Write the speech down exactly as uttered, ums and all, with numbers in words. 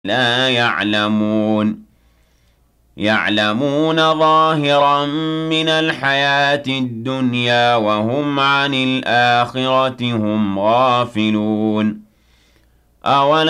لَا يَعْلَمُونَ يَعْلَمُونَ ظَاهِرًا مِنَ الْحَيَاةِ الدُّنْيَا وَهُمْ عَنِ الْآخِرَةِ هُمْ غَافِلُونَ أَوَلَمْ